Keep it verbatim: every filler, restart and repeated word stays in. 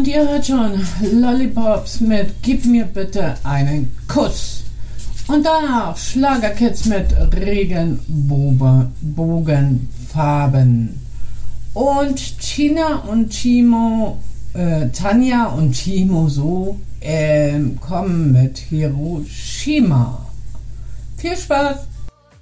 ihr hört schon Lollipops mit Gib mir bitte einen Kuss. Und danach Schlagerkids mit Regenbogenfarben. Und Tina und Timo, äh, Tanja und Timo so ähm, kommen mit Hiroshima. Viel Spaß!